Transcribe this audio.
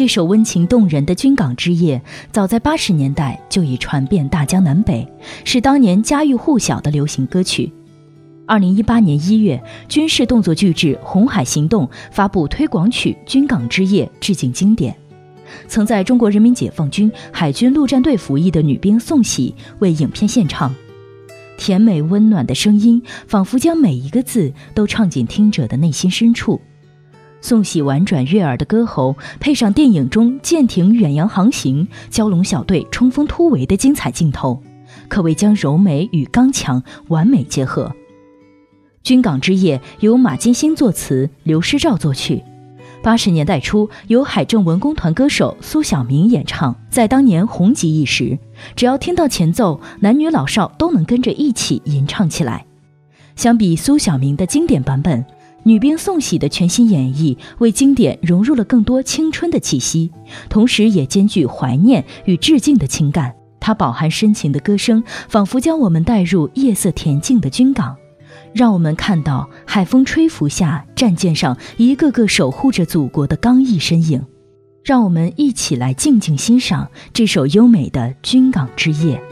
这首温情动人的军港之夜，早在80年代就已传遍大江南北，是当年家喻户晓的流行歌曲。2018年1月，军事动作巨制《红海行动》发布推广曲《军港之夜》，致敬经典。曾在中国人民解放军海军陆战队服役的女兵宋喜为影片献唱，甜美温暖的声音仿佛将每一个字都唱进听者的内心深处。宋喜婉转悦耳的歌喉，配上电影中舰艇远洋航行、蛟龙小队冲锋突围的精彩镜头，可谓将柔美与刚强完美结合。军港之夜由马金星作词，刘诗照作曲。80年代初，由海政文工团歌手苏小明演唱，在当年红极一时。只要听到前奏，男女老少都能跟着一起吟唱起来。相比苏小明的经典版本，女兵宋喜的全新演绎为经典融入了更多青春的气息，同时也兼具怀念与致敬的情感。它饱含深情的歌声，仿佛将我们带入夜色恬静的军港，让我们看到海风吹拂下战舰上一个个守护着祖国的刚毅身影。让我们一起来静静欣赏这首优美的军港之夜。